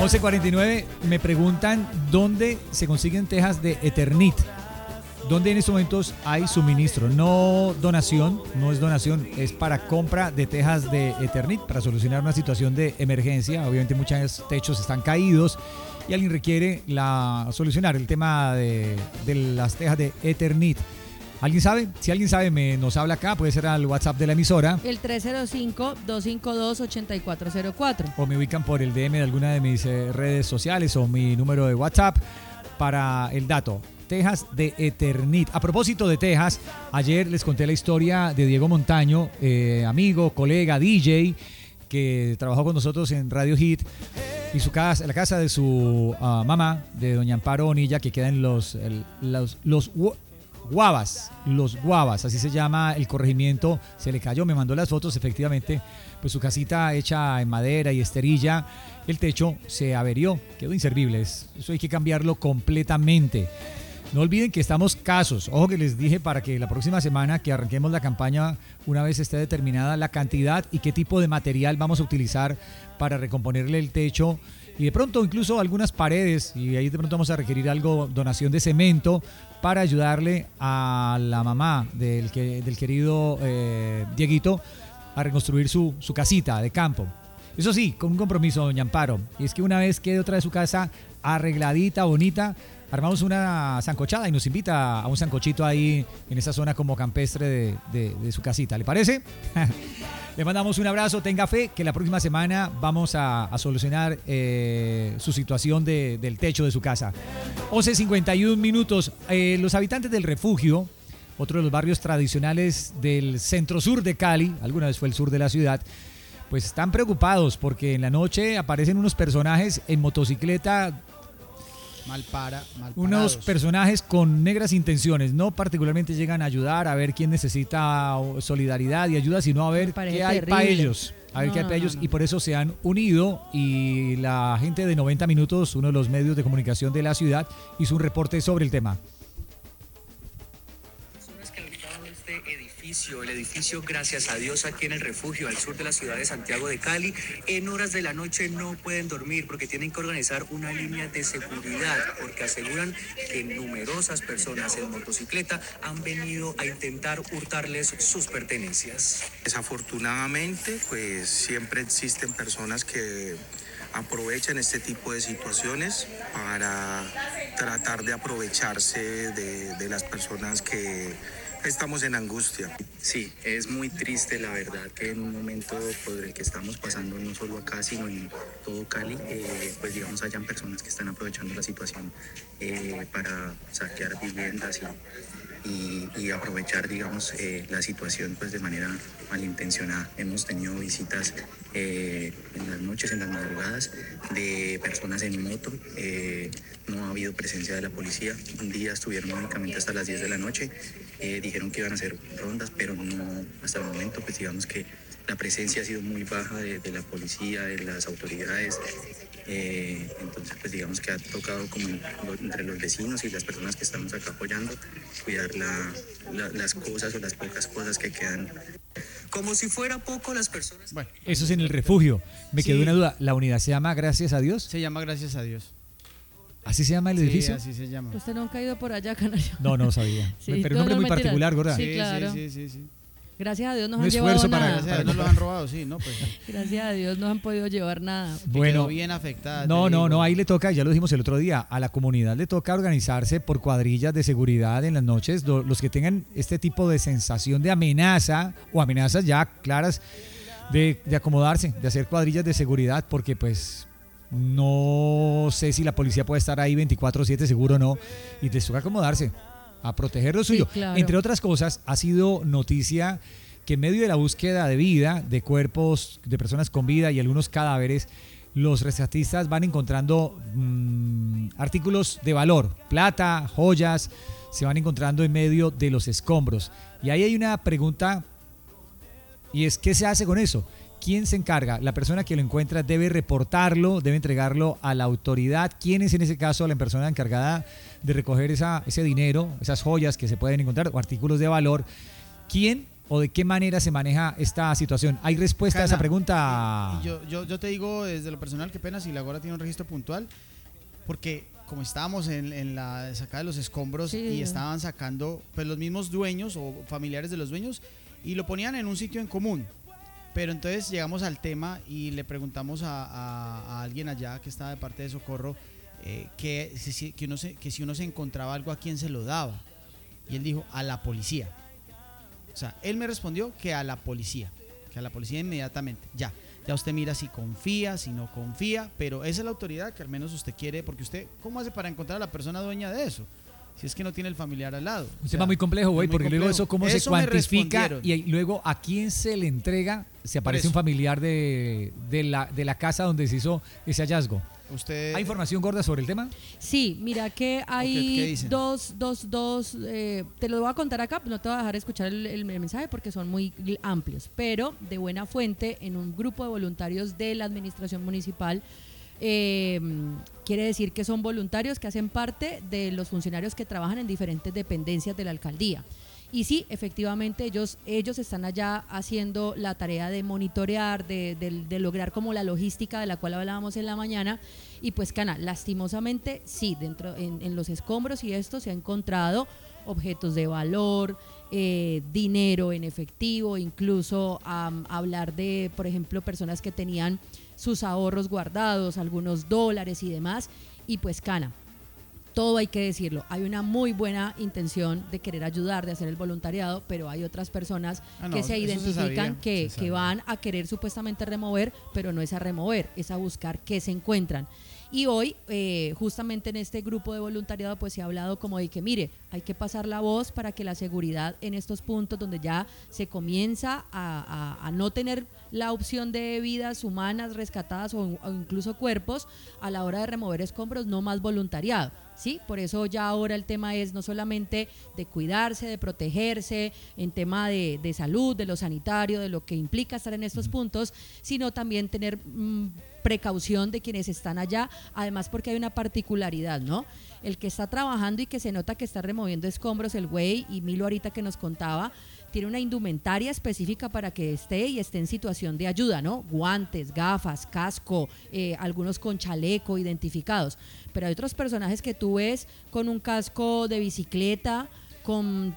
11:49, me preguntan dónde se consiguen tejas de Eternit. Donde en estos momentos hay suministro, no donación, no es donación, es para compra de tejas de Eternit para solucionar una situación de emergencia. Obviamente muchos techos están caídos y alguien requiere solucionar el tema de las tejas de Eternit. ¿Alguien sabe? Si alguien sabe, nos habla acá, puede ser al WhatsApp de la emisora. El 305-252-8404. O me ubican por el DM de alguna de mis redes sociales o mi número de WhatsApp para el dato. Tejas de Eternit. A propósito de tejas, ayer les conté la historia de Diego Montaño, amigo, colega, DJ, que trabajó con nosotros en Radio Hit, y la casa de su mamá, de doña Amparo Bonilla, que queda en los Guavas, así se llama el corregimiento. Se le cayó, me mandó las fotos, efectivamente, pues su casita hecha en madera y esterilla, el techo se averió, quedó inservible, eso hay que cambiarlo completamente. No olviden que estamos casos. Ojo que les dije para que la próxima semana que arranquemos la campaña, una vez esté determinada la cantidad y qué tipo de material vamos a utilizar para recomponerle el techo y de pronto incluso algunas paredes, y ahí de pronto vamos a requerir donación de cemento para ayudarle a la mamá del querido Dieguito a reconstruir su casita de campo. Eso sí, con un compromiso, doña Amparo, y es que una vez quede otra de su casa arregladita, bonita, armamos una sancochada y nos invita a un sancochito ahí en esa zona como campestre de su casita. ¿Le parece? Le mandamos un abrazo, tenga fe que la próxima semana vamos a solucionar su situación del techo de su casa. 11:51 minutos. Los habitantes del Refugio, otro de los barrios tradicionales del centro sur de Cali, alguna vez fue el sur de la ciudad, pues están preocupados porque en la noche aparecen unos personajes en motocicleta. Unos personajes con negras intenciones, no particularmente llegan a ayudar, a ver quién necesita solidaridad y ayuda, sino a ver qué hay para ellos. Y por eso se han unido, y la gente de 90 Minutos, uno de los medios de comunicación de la ciudad, hizo un reporte sobre el tema. El edificio, gracias a Dios, aquí en el Refugio, al sur de la ciudad de Santiago de Cali, en horas de la noche no pueden dormir porque tienen que organizar una línea de seguridad, porque aseguran que numerosas personas en motocicleta han venido a intentar hurtarles sus pertenencias. Desafortunadamente, pues siempre existen personas que aprovechan este tipo de situaciones para tratar de aprovecharse de las personas que estamos en angustia. Sí, es muy triste, la verdad, que en un momento por el que estamos pasando, no solo acá, sino en todo Cali, pues digamos, hayan personas que están aprovechando la situación para saquear viviendas y aprovechar, digamos, la situación pues de manera malintencionada. Hemos tenido visitas en las noches, en las madrugadas, de personas en moto. No ha habido presencia de la policía. Un día estuvieron únicamente hasta las 10 de la noche. Dijeron que iban a hacer rondas, pero no, hasta el momento pues digamos que la presencia ha sido muy baja de la policía, de las autoridades. Entonces pues digamos que ha tocado como entre los vecinos y las personas que estamos acá apoyando cuidar las cosas o las pocas cosas que quedan. Como si fuera poco las personas. Bueno, eso es en el Refugio. Me quedó una duda. ¿La unidad se llama Gracias a Dios? Se llama Gracias a Dios. ¿Así se llama el edificio? Sí, así se llama. ¿Usted nunca ha ido por allá, Canario? No sabía. Sí, pero un nombre muy particular, ¿verdad? Sí, claro. Sí. Gracias a Dios nos han llevado nada. Gracias a Dios nos lo han robado, sí, ¿no? Pues. Gracias a Dios nos han podido llevar nada. Bueno, quedó bien afectada. No, ahí le toca, ya lo dijimos el otro día, a la comunidad le toca organizarse por cuadrillas de seguridad en las noches, los que tengan este tipo de sensación de amenaza o amenazas ya claras de acomodarse, de hacer cuadrillas de seguridad, porque pues no sé si la policía puede estar ahí 24/7, seguro no, y les toca acomodarse a proteger lo suyo. Sí, claro. Entre otras cosas, ha sido noticia que en medio de la búsqueda de vida, de cuerpos de personas con vida y algunos cadáveres, los rescatistas van encontrando artículos de valor, plata, joyas, se van encontrando en medio de los escombros. Y ahí hay una pregunta, y es, ¿qué se hace con eso? ¿Quién se encarga? La persona que lo encuentra debe reportarlo, debe entregarlo a la autoridad. ¿Quién es en ese caso la persona encargada de recoger ese dinero, esas joyas que se pueden encontrar o artículos de valor? ¿Quién o de qué manera se maneja esta situación? ¿Hay respuesta a esa Cana, pregunta? Yo te digo desde lo personal, qué pena si la Gora tiene un registro puntual, porque como estábamos en la sacada de los escombros y estaban sacando pues los mismos dueños o familiares de los dueños y lo ponían en un sitio en común. Pero entonces llegamos al tema y le preguntamos a alguien allá que estaba de parte de Socorro que si uno se encontraba algo, ¿a quién se lo daba? Y él dijo, a la policía. O sea, él me respondió que a la policía inmediatamente. Ya usted mira si confía, si no confía, pero esa es la autoridad que al menos usted quiere, porque usted, ¿cómo hace para encontrar a la persona dueña de eso? Si es que no tiene el familiar al lado. Un tema muy complejo, güey, porque luego eso cómo se cuantifica respondieron. y luego a quién se le entrega si aparece un familiar de la casa donde se hizo ese hallazgo. ¿Hay información gorda sobre el tema? Sí, mira que hay ¿Qué dicen? dos, te lo voy a contar acá, no te voy a dejar escuchar el mensaje porque son muy amplios, pero de buena fuente en un grupo de voluntarios de la administración municipal. Quiere decir que son voluntarios que hacen parte de los funcionarios que trabajan en diferentes dependencias de la alcaldía. Y sí, efectivamente, ellos están allá haciendo la tarea de monitorear, de lograr como la logística de la cual hablábamos en la mañana. Y pues, Cana, lastimosamente, sí, dentro en los escombros y esto se ha encontrado objetos de valor, dinero en efectivo, incluso hablar de, por ejemplo, personas que tenían sus ahorros guardados, algunos dólares y demás. Y pues, Cana, todo hay que decirlo, hay una muy buena intención de querer ayudar, de hacer el voluntariado, pero hay otras personas que se identifican que van a querer supuestamente remover, pero no es a remover, es a buscar qué se encuentran. Y hoy, justamente en este grupo de voluntariado, pues se ha hablado como de que, mire, hay que pasar la voz para que la seguridad en estos puntos donde ya se comienza a no tener la opción de vidas humanas rescatadas o incluso cuerpos, a la hora de remover escombros, no más voluntariado. ¿Sí? Por eso ya ahora el tema es no solamente de cuidarse, de protegerse, en tema de salud, de lo sanitario, de lo que implica estar en estos puntos, sino también tener precaución de quienes están allá, además porque hay una particularidad, ¿no? El que está trabajando y que se nota que está removiendo escombros, el güey, y Milo ahorita que nos contaba, tiene una indumentaria específica para que esté en situación de ayuda, ¿no? Guantes, gafas, casco, algunos con chaleco identificados. Pero hay otros personajes que tú ves con un casco de bicicleta, con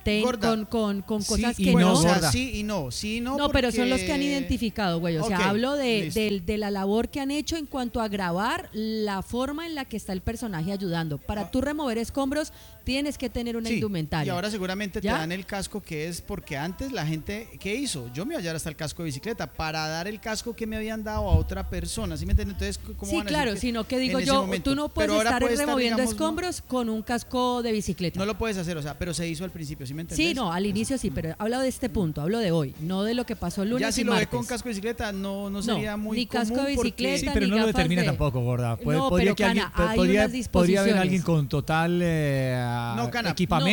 cosas que bueno, no. O sea, sí y no, No, pero son los que han identificado, güey. O sea, hablo de la labor que han hecho en cuanto a grabar la forma en la que está el personaje ayudando. Para tú remover escombros, tienes que tener una indumentaria. Y ahora seguramente ¿Ya? te dan el casco, que es porque antes la gente, ¿qué hizo? Yo me iba a llevar hasta el casco de bicicleta para dar el casco que me habían dado a otra persona, ¿sí me entiendes? Entonces, ¿cómo sí, van a claro, decir sino que digo en yo, ese momento? tú no puedes estar removiendo escombros con un casco de bicicleta. No lo puedes hacer, o sea, pero se hizo al principio, ¿sí me entiendes? Sí, no, al inicio sí, pero hablo de este punto, hablo de hoy, no de lo que pasó el lunes ya si y lo martes. ve con casco de bicicleta no sería muy ni casco común de bicicleta, sí, pero ni no lo gafas determina de... tampoco, gorda. No, pero, Cana, hay unas disposiciones. Podría haber alguien con total Cana,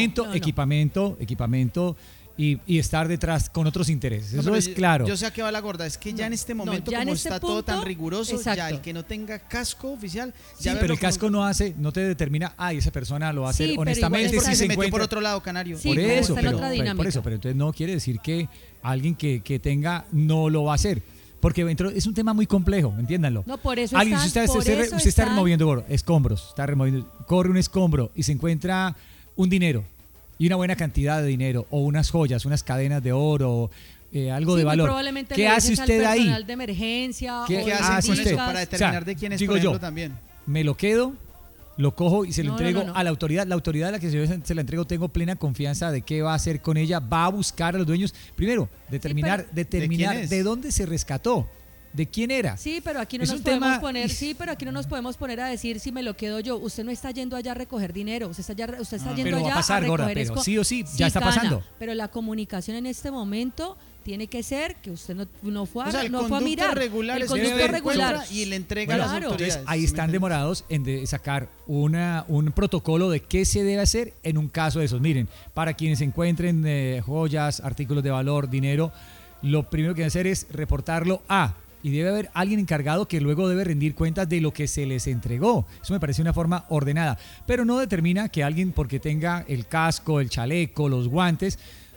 equipamiento y estar detrás con otros intereses. Eso es claro. Yo sé a qué va la gorda, es que ya en este momento, como está todo tan riguroso, exacto. ya el que no tenga casco oficial, sí, pero el casco no te determina, esa persona lo va a hacer sí, honestamente si se encuentra metió por otro lado, Canario. Sí, por eso, pero entonces no quiere decir que alguien que tenga no lo va a hacer. Porque es un tema muy complejo, entiéndanlo. No, por eso alguien, si usted está removiendo escombros, corre un escombro y se encuentra un dinero y una buena cantidad de dinero o unas joyas, unas cadenas de oro, algo de valor. ¿Qué hace usted ahí? Personal de emergencia, ¿Qué hace usted para determinar de quién es, por ejemplo, también? Me lo quedo, lo cojo y se lo entrego no. a la autoridad. La autoridad a la que se la entrego, tengo plena confianza de qué va a hacer con ella. Va a buscar a los dueños. Primero, determinar de dónde se rescató. ¿De quién era? Sí, pero aquí no nos podemos poner, pero aquí no nos podemos poner a decir si me lo quedo yo. Usted no está yendo allá a recoger dinero, usted está yendo pero allá va a pasar, recoger gorda, pero sí o sí, ya está pasando. Pero la comunicación en este momento tiene que ser que usted no fue a, o sea, no fue a mirar. El conducto regular y le entrega a las autoridades. Entonces, ahí están demorados en sacar un protocolo de qué se debe hacer en un caso de esos. Miren, para quienes encuentren joyas, artículos de valor, dinero, lo primero que deben hacer es reportarlo y debe haber alguien encargado que luego debe rendir cuentas de lo que se les entregó. Eso me parece una forma ordenada, pero no determina que alguien porque tenga el casco, el chaleco, los guantes,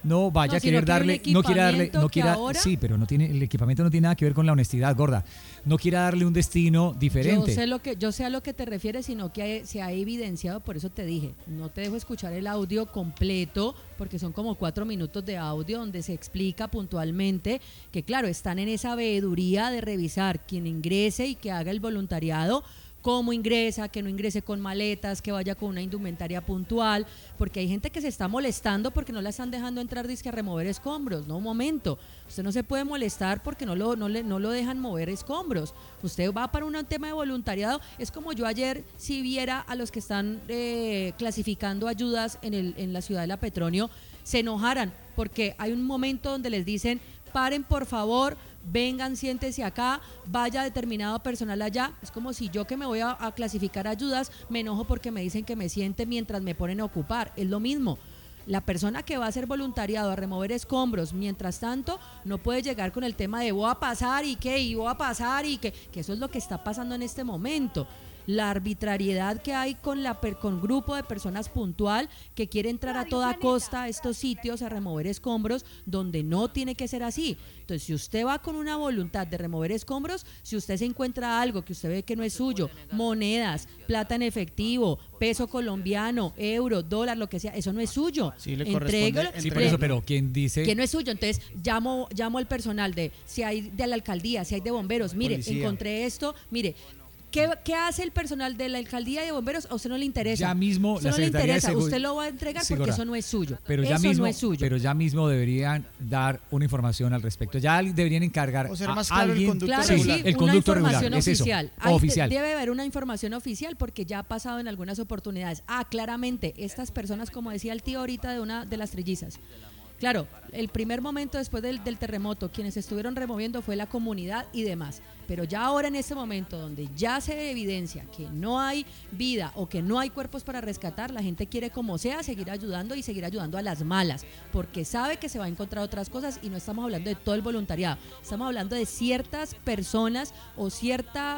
no vaya No, a si querer no quiere un darle, no quiera darle, equipamiento no que quiera, ahora- sí, pero no tiene, el equipamiento no tiene nada que ver con la honestidad, gorda. No quiera darle un destino diferente. Yo sé a lo que te refieres, sino que se ha evidenciado, por eso te dije, no te dejo escuchar el audio completo, porque son como 4 minutos de audio donde se explica puntualmente que, claro, están en esa veeduría de revisar quien ingrese y que haga el voluntariado, cómo ingresa, que no ingrese con maletas, que vaya con una indumentaria puntual, porque hay gente que se está molestando porque no la están dejando entrar dizque a remover escombros. No, un momento, usted no se puede molestar porque no lo dejan mover escombros. Usted va para un tema de voluntariado. Es como yo ayer, si viera a los que están clasificando ayudas en la ciudad de La Petronio, se enojaran porque hay un momento donde les dicen: paren por favor, vengan, siéntese acá, vaya determinado personal allá. Es como si yo, que me voy a clasificar ayudas, me enojo porque me dicen que me siente mientras me ponen a ocupar. Es lo mismo. La persona que va a hacer voluntariado a remover escombros, mientras tanto, no puede llegar con el tema de voy a pasar y qué, y voy a pasar y qué, que eso es lo que está pasando en este momento. La arbitrariedad que hay con grupo de personas puntual que quiere entrar a toda costa a estos sitios a remover escombros, donde no tiene que ser así. Entonces, si usted va con una voluntad de remover escombros, si usted se encuentra algo que usted ve que no es suyo, monedas, plata en efectivo, peso colombiano, euro, dólar, lo que sea, eso no es suyo. Sí, le Entrégalo. corresponde. Sí, por eso, pero ¿quién dice? Que no es suyo. Entonces llamo al personal si hay de la alcaldía, si hay de bomberos, mire, Policía. encontré esto, mire. ¿Qué hace el personal de la alcaldía y de bomberos? A usted no le interesa. Ya mismo usted la no le Secretaría de interesa. Segu- Usted lo va a entregar Sí, porque Gora. eso no es suyo. Pero ya eso mismo, no es suyo. pero ya mismo deberían dar una información al respecto. Ya deberían encargar O ser a más claro el alguien. conducto Claro, regular. sí, el una conducto regular, información es eso, oficial. oficial. Debe haber una información oficial porque ya ha pasado en algunas oportunidades. Claramente, estas personas, como decía el tío ahorita de una de las trillizas, claro, el primer momento después del terremoto, quienes estuvieron removiendo fue la comunidad y demás. Pero ya ahora, en este momento donde ya se evidencia que no hay vida o que no hay cuerpos para rescatar, la gente quiere, como sea, seguir ayudando y seguir ayudando a las malas, porque sabe que se va a encontrar otras cosas. Y no estamos hablando de todo el voluntariado, estamos hablando de ciertas personas o cierta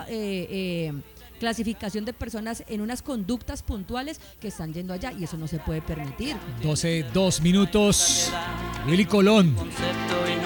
clasificación de personas en unas conductas puntuales que están yendo allá, y eso no se puede permitir. 12, 2 minutos. Willy Colón. Concepto y no